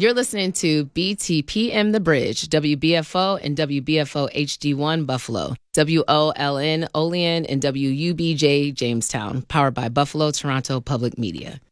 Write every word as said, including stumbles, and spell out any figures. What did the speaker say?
You're listening to B T P M The Bridge, W B F O and W B F O H D one Buffalo, W O L N Olean and W U B J Jamestown, powered by Buffalo Toronto Public Media.